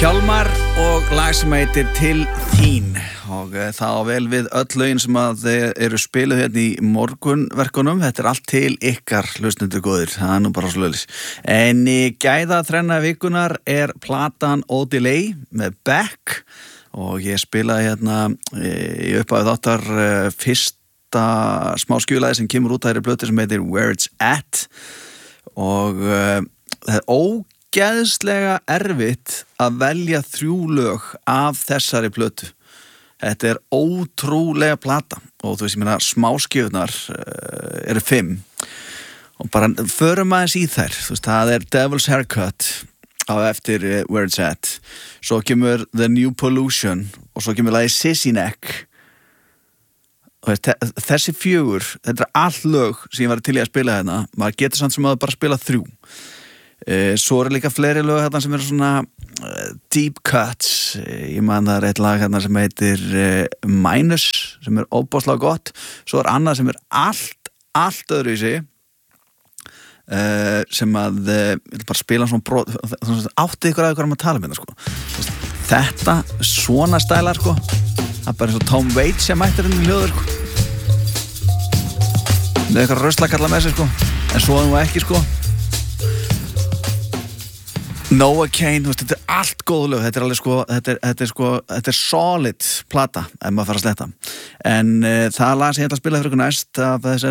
Hjálmar og lag sem heitir Til þín og það á vel við öll lögin sem að eru spiluð hérna í morgunverkunum. Þetta allt til ykkar hlustendur góðir, það nú bara svoleiðis. En í gæða þrenna vikunar platan Odelay með Beck og ég spilaði hérna í upphafi þáttar fyrsta smáskjulaði sem kemur út af plötu sem heitir Where It's At og það ógeðslega erfitt að velja 3 lög af þessari plötu. Þetta ótrúlega plata og þú veist, ég meina smáskjöfnar eru 5 og bara förum aðeins í þær. Þú veist, það Devil's Haircut á eftir Where It's At, svo kemur The New Pollution og svo kemur lagið Sissy Neck. Þessi 4, þetta allt lög sem ég var til í að spila hérna. Maður getur samt sem að bara spila 3. Svo líka fleiri lög hérna sem eru svona deep cuts. Ég man það eitt lag hérna sem heitir Minus sem óbáslega gott. Svo annað sem allt öðru í sig sem að ég vil bara spila svona brot, áttið ykkur að ykkur að tala með það sko. Þetta svona stælar sko, það bara eins og Tom Waits sem mættir inn í hljóður sko. Það eitthvað röslakalla með sig sko, en svo nú ekki sko. Noah Kane, þetta allt góð lög, þetta alveg sko, þetta solid plata ef maður fara að sletta. En það lag sem ég ætla að spila fyrir ykkur næst af þessari